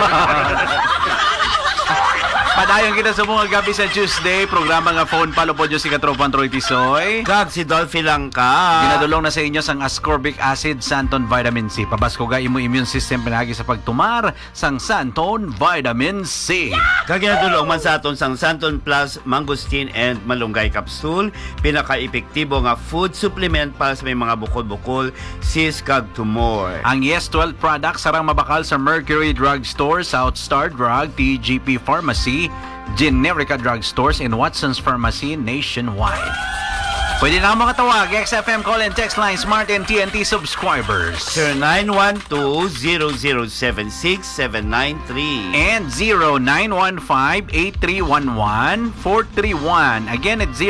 Padayon kita sa mga gabi sa Tuesday, programa nga phone palo po si Katropan Troy Tisoy. Kag si Dolphy lang ka. Ginadulong na sa inyo sang ascorbic acid, santon vitamin C. Pabasko ga imo immune system pinagi sa pagtumar sang santon vitamin C. Kag ginadulong man sa aton sang Santon Plus Mangosteen and Malunggay Capsule, pinaka-epektibo nga food supplement para sa may mga bukol-bukol, cyst kag tumor. Ang Yes 12 products sarang mabakal sa Mercury Drug Store, South Star Drug, TGP Pharmacy, Generica Drug Stores, and Watson's Pharmacy nationwide. Pwede na makatawag, XFM call and text line, Smart and TNT subscribers. 0912-0076-793 And 0915-8311-431. Again, it's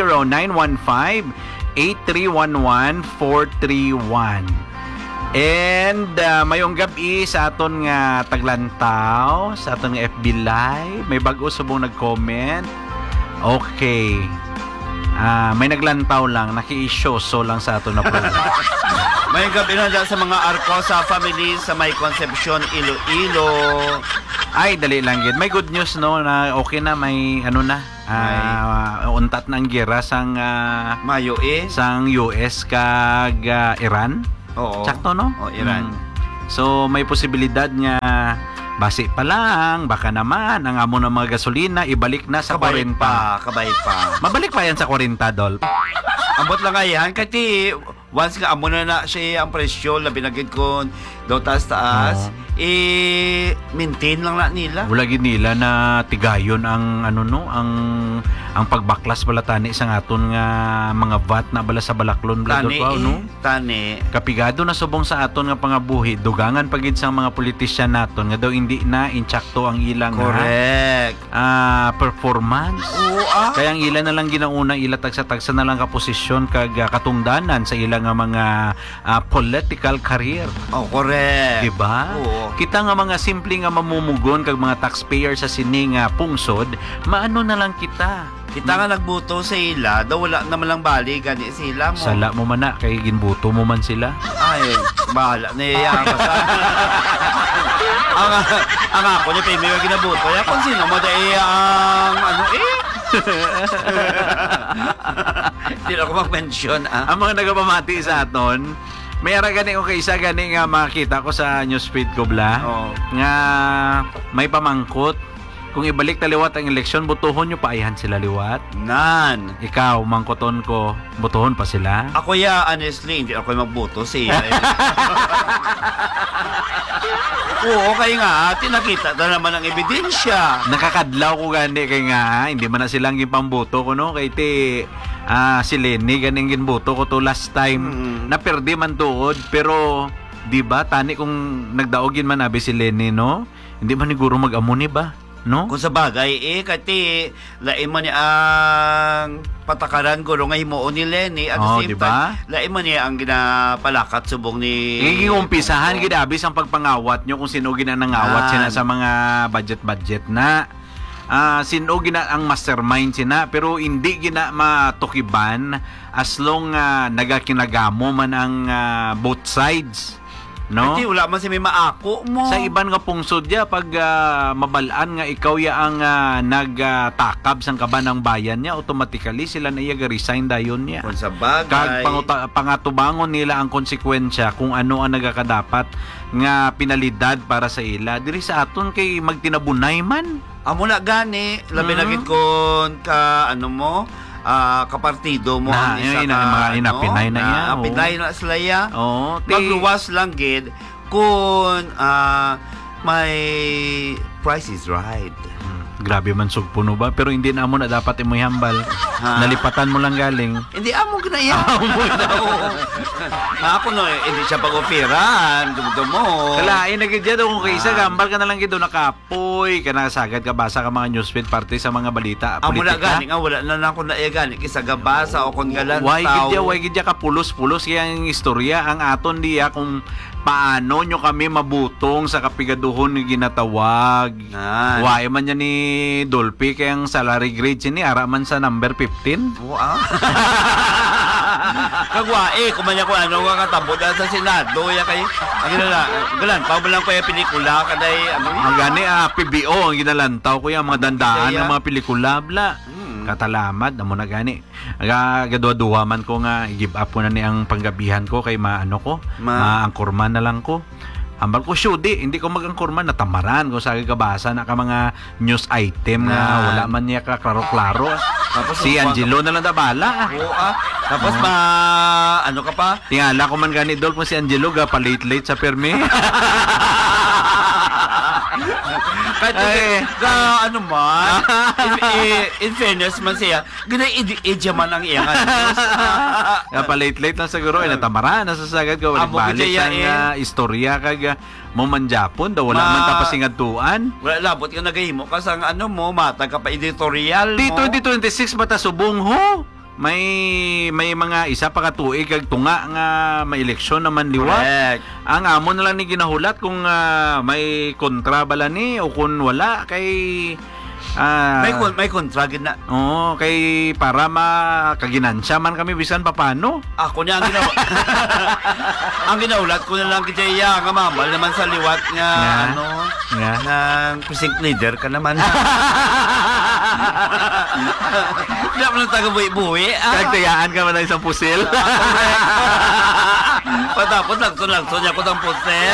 0915-8311-431. And mayong gabi sa aton nga taglantaw, sa aton nga FB Live, may bago subong nag-comment. Okay. May naglantaw lang, naki-isyoso lang sa aton na program. May gabi na dyan sa mga Arcosa family sa may Concepcion, Iloilo. Ay, dali lang gid. May good news no na okay na, may ano na. Untat na ang gira sang Mayo sang US kag Iran. Oo. Sakto no? O, Iran. So may posibilidad nga basi pa lang, baka naman ang amo ng mga gasolina ibalik na sa 40. Kabay pa. Mabalik pa yan sa 40, Dolph. Ambot lang nga yan, kasi once nga amo na siya ang presyo, labi na gid kon daw taas, maintain lang na nila. Wala gid nila na tigayon ang ano no, ang pagbaklas bala tani sa aton nga mga VAT na bala sa balaklon bala no. Tani. Kapigado na subong sa aton nga pangabuhi, dugangan pagid sa mga politisyan naton nga daw hindi na intsakto ang ilang performance. Oo, Kaya ang ilan na lang ginauna ila tagsa-tagsa na lang ka posisyon kag katungdanan sa ilang nga mga political career. Oh, correct. Diba? Oo. Kita nga mga simple nga mamumugon kag mga taxpayer sa sining pungsod, maano na lang kita. Kita nga nagbuto sa ila, daw wala naman lang bali gani sila mo. Sala mo man na, kay ginbuto mo man sila. Ay, bahala na yan. ang ako niya, may ginabuto. Kaya kung sino mo dahil ang hindi ako mag-mention. Ang mga nagapamati sa aton, may ara gani ko kaysa gani nga makita ko sa newsfeed ko bla. Nga may pamangkot. Kung ibalik taliwat ang eleksyon, butuhon nyo pa ayahan sila liwat? Nan. Ikaw, mangkoton ko, butuhon pa sila? Ako honestly, hindi ako magbuto siya. Oo, kaya nga, tinakita na naman ang ebidensya. Nakakadlaw ko gani kay nga, hindi man na silang gipambuto ko no, kay si Lenny ganing ginbuto ko to last time. Naperdi man tuod, pero di ba tani kung nagdaogin man abi si Lenny no, hindi man siguro mag-amuni ba? No? Kung sa bagay, kati lain man niya ang patakaran ko nga himuon ni Lenny at the same time, lain man niya ang ginapalakat subong ni umpisahan gidabis ang pagpangawat nyo kung sino ginanangawat sina sa mga budget na sino gina ang mastermind sina, pero hindi gina matukiban as long nagakinagamo man ang both sides. No? Kasi wala man si may maako mo. Sa iban nga pungsod ya, pag mabalaan nga ikaw ya ang nagtakab sang kaban ng bayan niya, automatically sila na resign dayon niya. Kung sa bagay. Kag pangatubangon nila ang konsekwensya kung ano ang nagakadapat nga pinalidad para sa ila. Diri sa aton kay magtinabunay man. Amo na gani, labi na gid kon ka kapartido mo ang isa pinay na yan. Pinay na sila ya. Oh, magluwas lang gid kung may price is right. Grabe man sugpuno ba? Pero hindi na mo na dapat imoy hambal. Nalipatan mo lang galing. Hindi amo ginaya. Ako no, hindi siya pag-operan. Dumo. Kalain na gid kung kaysa gambal ka na lang gid nakapoy, ka nasagad ka basa ka mga newsfeed parte sa mga balita amo na politika. gani nga wala na ako na gani kisa gabasa o kon galan tao. Why gid ka pulos-pulos kaya ang istorya ang aton diya kung paano nyo kami mabutong sa kapigaduhon ni ginatawag. Why man niya ni Dolphy kaya ang salary grade siya ni ara man sa number 15? Kagwae, kumanya ko ano nga katabo dahil sa Senado. Ya kay, ang ginala, galan, pa lang ko yung pelikula, kaday, ano Ang gani, PBO, ang ginalantaw ko yung mga dandaan ng mga pelikula, bla. Katalamad, amo na gani. Gadwa-duwa man ko nga, i-give up ko na ni ang panggabihan ko kay maano ko, maangkorman na lang ko. Ambal ko, syudi, hindi ko mag-angkorman, natamaran kung sa kabasa na ka mga news item na wala man niya kaklaro-klaro. Tapos, Si Angelo na lang dabala. Oo, Tapos ano ka pa? Tingala ko man gani dol po si Angelo ga pa late sa permi. Kahit ano man, in fairness man siya, gina-idya man ang iyang Ya pa late lang siguro natamaran nasasagad ka wala balik sa istorya kag mo man Japon daw wala man tapasingadtuan. Wala labot ka nagahimo ka sang ano mo, mata ka pa editorial mo. Dito 2026 mata subong ho. May mga isa pa ka tuig kag tunga nga may eleksyon naman liwat. Correct. Ang amo na lang ni ginahulat kung may kontra bala ni o kung wala kay may kontra na. Oo, kay para makaginansya man kami bisan paano. Ako niya ang ang ginaulat ko na lang kitaya nga mamal naman sa liwat nga ng precinct leader ka naman. Hindi mo nang taga-buwi-buwi. Kagtayaan ka man ng isang pusil. Patapos lagso niya ko ng pusil.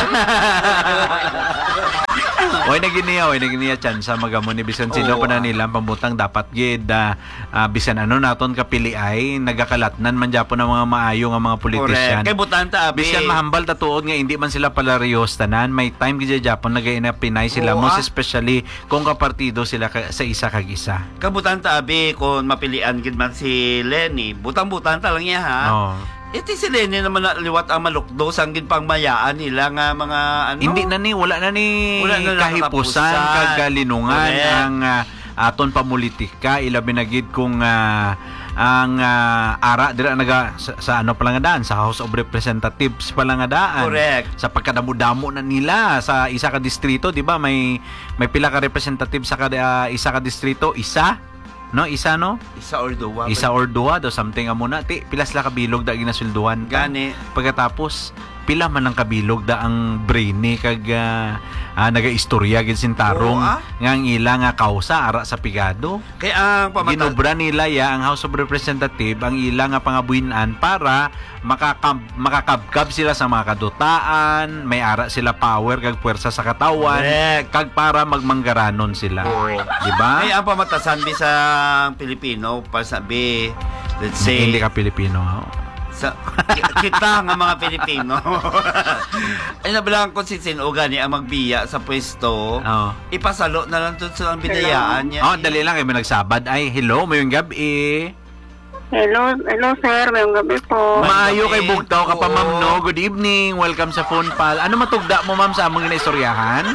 Oy naginiya chance magamo ni bisan sino pa na nila pambutang dapat gid bisan ano naton kapiliay nagakalatnan man gyapon ang mga maayo nga mga politician. Kay butanta abi. Bisan mahambal ta tuod nga hindi man sila palariyos tanan may time gid gyapon nagaina Pinay sila most especially kung kapartido sila sa isa kag isa. Kabutan ta abi kung mapilian gid man si Lenny, butang-butan ta lang niya ha. Iti si Lenny naman na liwat ang malukdo sanggin pang mayaan nila nga mga ano. Hindi na ni wala na kahipusan kag kalinungan ang aton pamulitika ilabi na gid kung ang ara dira naga sa ano pa lang daan sa House of Representatives pa lang daan. Correct. Sa pagkadamo-damo na nila sa isa ka distrito, di ba? May pila ka representative sa isa ka distrito, isa or duwa do something amuna ti pilas la kabilog da ginasulduhan gani pagkatapos pila man ang kabilog da ang brainy kag naga-istorya gid sintarong nga ang ila nga kausa ara sa pigado kay ang ginobra nila ang House of Representative ang ila nga pangabuhinan para makakabkab sila sa mga kadutaan may ara sila power kag puwersa sa katawan kag para magmanggaranon sila di ba kay ang pamatasan bisang Pilipino pasabi let's say hindi ka Pilipino sa kita nga mga Pilipino ay nabilang ko si Sinuga ni ang magbiya sa pwesto ipasalo na lang to sa bidayaan niya dali lang may nagsabad ay hello mayong gabi Hello sir, mayong gabi po. Maayo kay Bugtaw ka pa ma'am no. Good evening. Welcome sa phone pal. Ano matugda mo ma'am sa among ginaistoryahan?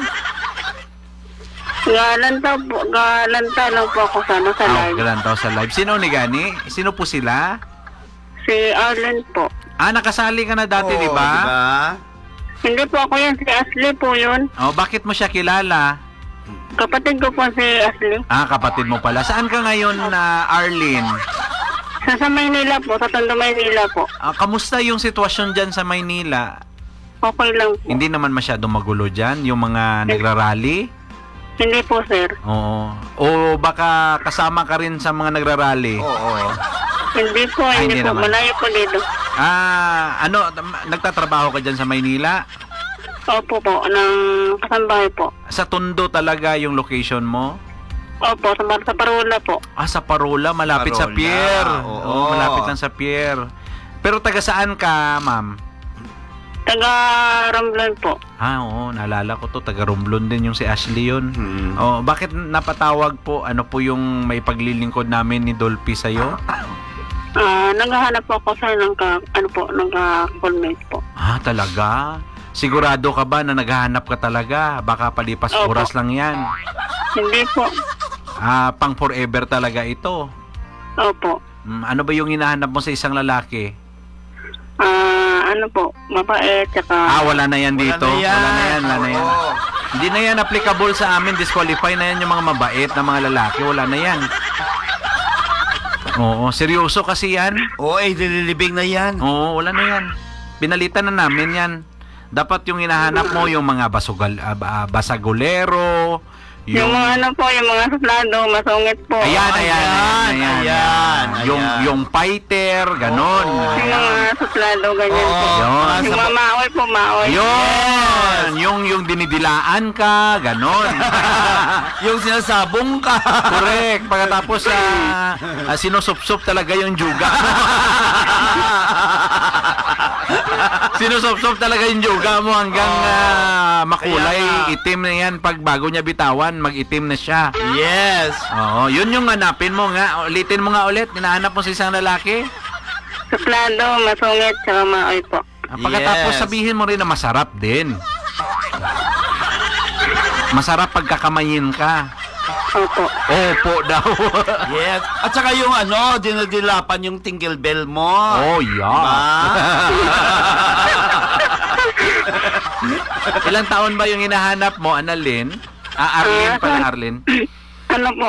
Galanta lang po ako sa live. Galantaw sa live. Sino ni gani? Sino po sila? Si Arlen po. Nakasali ka na dati, di ba? Diba? Hindi po ako yan, si Ashley po yun. Bakit mo siya kilala? Kapatid ko po si Ashley. Kapatid mo pala. Saan ka ngayon, Arlene? Sa Maynila po, sa Tondo, Maynila po. Kamusta yung sitwasyon dyan sa Maynila? Okay lang po. Hindi naman masyadong magulo dyan, yung mga nagrarally? Hindi po, sir. Oo. O baka kasama ka rin sa mga nagrarally? Oo. Hindi po, hindi po. Naman. Malayo po dito. Nagtatrabaho ka dyan sa Maynila? Opo po, ng kasambahay po. Sa Tondo talaga yung location mo? Opo, sa Parola po. Sa Parola, malapit sa pier. Oo. Malapit lang sa pier. Pero taga saan ka, ma'am? Taga Romblon po. Oo, naalala ko to. Taga Romblon din yung si Ashley yun. Bakit napatawag po? Ano po yung may paglilingkod namin ni Dolphy sa'yo? Naghahanap po ako sa ng ka-callmate po. Talaga? Sigurado ka ba na naghahanap ka talaga? Baka palipas oras lang yan. Hindi po. Pang forever talaga ito. Opo. Ano ba yung hinahanap mo sa isang lalaki? Mabait, tsaka... wala na yan dito. Wala na yan. Hindi na yan applicable sa amin. Disqualify na yan yung mga mabait na mga lalaki. Wala na yan. Oo, seryoso kasi yan. Oo, nililibing na yan. Oo, wala na yan. Pinalitan na namin yan. Dapat yung hinahanap mo yung mga basagulero, Yung mga po, yung mga suplado, masungit po. Ayan. Yung fighter, ganon. Yung mga suplado, ganyan po. Yun. Yung mga maoy po, maoy. Yun! Yung dinidilaan ka, ganon. Yung sinasabong ka. Correct. Pagkatapos sinusupsup talaga yung juga. Sinusupsup talaga yung juga mo hanggang makulay, Kaya itim na yan. Pag bago niya bitawan, mag-itim na siya. Yes. Oo, yun yung hanapin mo nga. Ulitin mo nga ulit. Hinahanap mo sa isang lalaki. Suplado, masungit, saka maoy po. Pagkatapos Yes. sabihin mo rin na masarap din. Masarap pagkakamayin ka. Opo. Opo daw. Yes. At saka yung dinadilapan yung tingle bell mo. Oh, yeah. Ilang taon ba yung hinahanap mo, Annalyn? Arlene pala, Arlene. Ano po?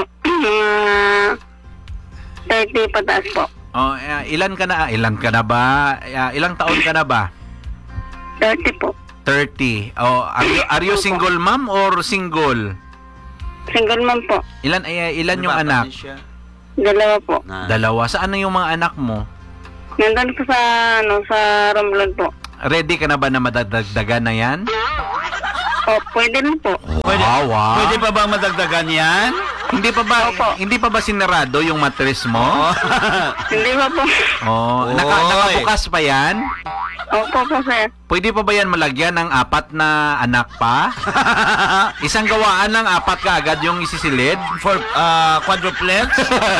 30 pataas po. Oh, ilan ka na? Ilan ka na ba? Ilang taon ka na ba? 30 po. 30. Oh, are you single mom or single? Single mom po. Ilan yung anak? Dalawa po. Dalawa. Saan na yung mga anak mo? Nandun po sa, sa Romblon po. Ready ka na ba na madadagdagan na yan? O, pwede rin po. Pwede, Wow. pwede pa bang madagdagan yan? Opo. Hindi pa ba sinarado yung mattress mo? Hindi pa po. Oh, Oy. nakabukas pa yan? Opo po, sir. Pwede pa ba yan malagyan ng 4 na anak pa? Isang gawaan lang 4 ka agad yung isisilid? For quadruplets?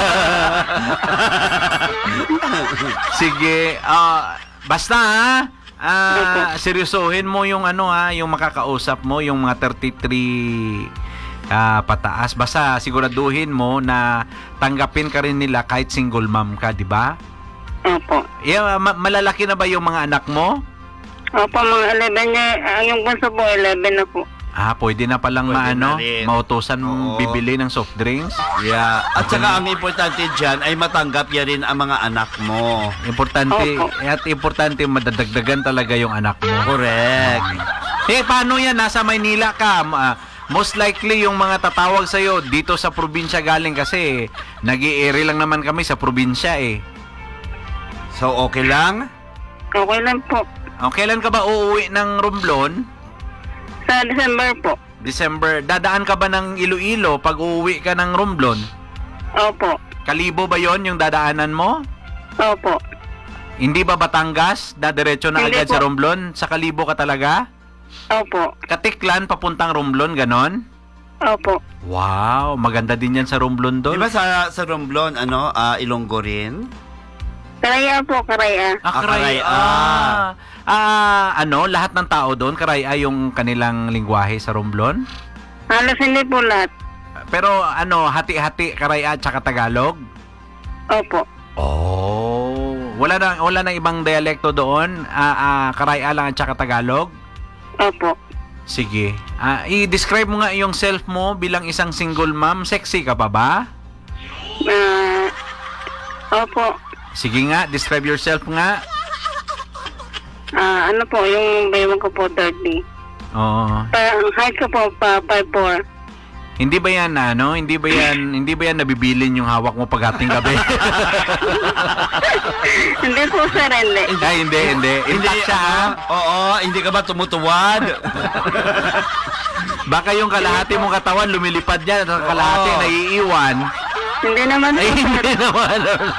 Sige, basta seryosohin mo yung yung makakausap mo, yung mga 33 pataas. Basta siguraduhin mo na tanggapin ka rin nila kahit single mom ka, di ba? Opo. Yeah, malalaki na ba yung mga anak mo? Opo, mga 11 niya. Yung bunso po, 11 na po. Pwede na palang Pwede na rin. mautusan Oo. bibili ng soft drinks. Yeah. At saka ang importante dyan ay matanggap niya rin ang mga anak mo. Importante, Opo. at importante madadagdagan talaga yung anak mo. Correct. Paano yan? Nasa Maynila ka. Most likely yung mga tatawag sa'yo dito sa probinsya galing kasi nag-i-ere lang naman kami sa probinsya eh. So, okay lang? Okay lang po. Kailan ka ba uuwi ng Romblon? Sa December po. December. Dadaan ka ba ng Iloilo pag uuwi ka ng Romblon? Opo. Kalibo ba yon yung dadaanan mo? Opo. Hindi ba Batangas? Dadiretso na Hindi agad po. sa Romblon? Sa Kalibo ka talaga? Opo. Katiklan papuntang Romblon, ganon? Opo. Wow, maganda din yan sa Romblon Di doon. ba sa Romblon, Ilonggo rin? Karaya po, karaya. Karay. Lahat ng tao doon, Karay yung kanilang lingwahe sa Romblon? Halos hindi po lahat. Pero hati-hati Karay at saka Tagalog? Opo. Oh, wala na ibang dialekto doon. Karay lang at saka Tagalog? Opo. Sige. I-describe mo nga yung self mo bilang isang single mom. Sexy ka pa ba? Opo. Sige nga, describe yourself nga. Ano po, yung bayawan ko po 30. Oo. Ang height ko po 5'4". Hindi ba yan hindi ba yan nabibilin yung hawak mo paghating gabi? Hindi po, sir, hindi. Ay, hindi. Intact siya, ha? Oo, hindi ka ba tumutuwad? Baka yung kalahati mong katawan lumilipad yan at ang kalahati Oo. naiiwan. Hindi naman po, Ay, sir. hindi naman.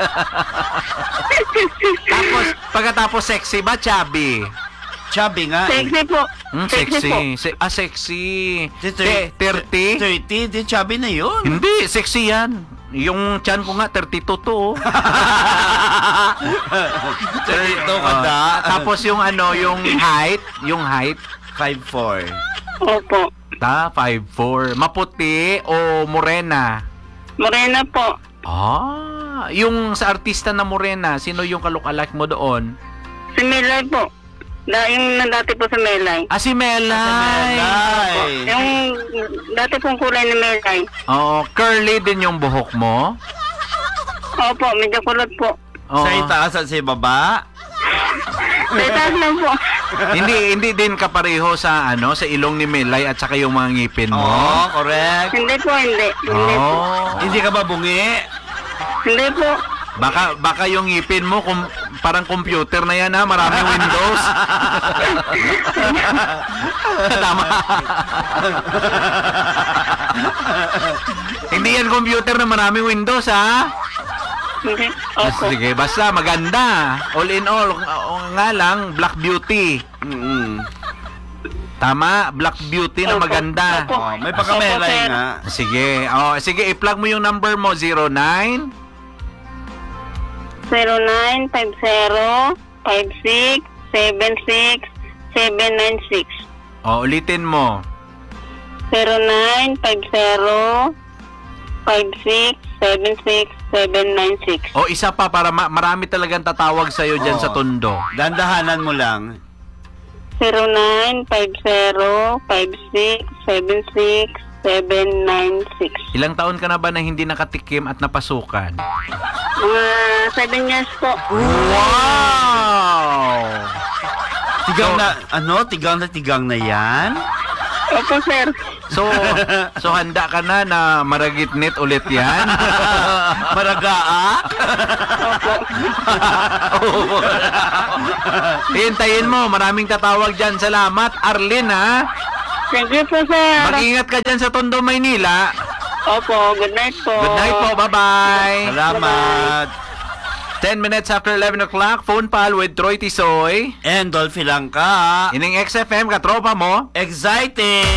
Tapos, pagkatapos sexy ba, chubby? Chubby nga. Sexy po. Sexy. po. Sexy. 30? 30? Di chubby na yun. Hindi, sexy yan. Yung chan ko nga, 32 to. 32 ka da. Tapos yung height, 5'4". Opo. 5'4". Maputi o morena? Morena po. Yung sa artista na morena, sino yung kalookalike mo doon? Si Melay po. Yung dati po sa Melay. Si Melay. Melay. Yung dati pong kulay ni Melay. Oo, curly din yung buhok mo? Opo, medyo kulot po. Oo. Sa itaas at sa baba? Sa itaas lang po. hindi din kapareho sa sa ilong ni Melay at saka yung mga ngipin mo. Oo, correct. Hindi po, hindi. Hindi po. Oh. Hindi ka ba bungi? Hindi po. Baka yung ngipin mo parang computer na yan ha, maraming Windows. Tama. Hindi yan computer na maraming Windows ha. Hindi. Opo. Sige, basta maganda. All in all, nga lang, Black Beauty. Mm-mm. Tama, Black Beauty na Opo. maganda. Opo. Oh, may pagkamelay Opo, sir. nga. Sige, i-plug mo yung number mo, 09. 0950-56-76-796. Ulitin mo. 0950-56-76-796. Isa pa para marami talagang tatawag sa'yo dyan Oo. sa Tondo. Dandahanan mo lang. 0950-56-76-796. Ilang taon ka na ba na hindi nakatikim at napasukan? Mga 7 years po. Wow! Tigang na yan? Opo, sir. So handa ka na maragitnit ulit yan? Maragaa? Hintayin mo, maraming tatawag dyan. Salamat, Arlene ha. Thank you po, sir. Mag-ingat ka dyan sa Tondo, Maynila. Opo, good night po. Good night po, bye-bye. Salamat. 10 minutes after 11 o'clock, phone pal with Troy Tisoy. And Dolphy lang ka. Ining XFM, katropa mo. Exciting!